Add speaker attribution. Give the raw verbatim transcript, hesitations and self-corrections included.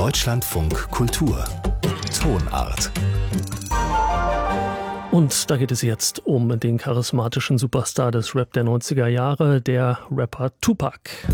Speaker 1: Deutschlandfunk Kultur Tonart.
Speaker 2: Und da geht es jetzt um den charismatischen Superstar des Rap der neunziger Jahre, der Rapper Tupac.